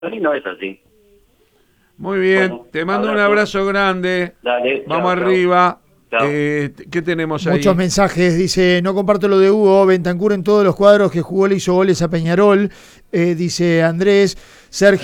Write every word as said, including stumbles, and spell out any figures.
mí no es así. Muy bien, Bueno, te mando un abrazo. abrazo grande. Dale, Vamos chao, chao. arriba. Chao. Eh, ¿Qué tenemos ahí? Muchos mensajes, dice, no comparto lo de Hugo, Bentancur en todos los cuadros que jugó le hizo goles a Peñarol, eh, dice Andrés, Sergio.